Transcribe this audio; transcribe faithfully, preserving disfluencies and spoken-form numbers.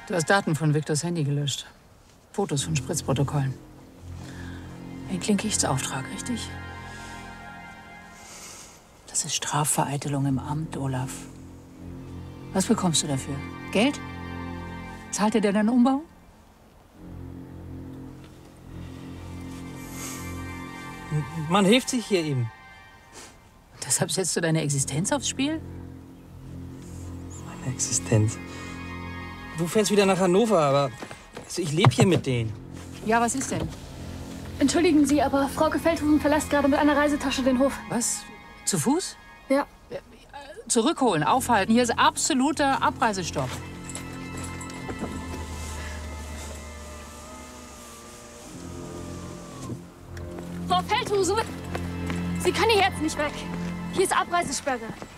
Du hast Daten von Viktors Handy gelöscht. Fotos von Spritzprotokollen. In Klinkichts Auftrag, richtig? Das ist Strafvereitelung im Amt, Olaf. Was bekommst du dafür? Geld? Zahlt dir der deinen Umbau? Man hilft sich hier eben. Deshalb setzt du deine Existenz aufs Spiel? Meine Existenz. Du fährst wieder nach Hannover, aber also ich lebe hier mit denen. Ja, was ist denn? Entschuldigen Sie, aber Frau Feldhusen verlässt gerade mit einer Reisetasche den Hof. Was? Zu Fuß? Ja. Zurückholen, aufhalten. Hier ist absoluter Abreisestopp. Frau Feldhusen, Sie können hier jetzt nicht weg. Hier ist Abreisesperre.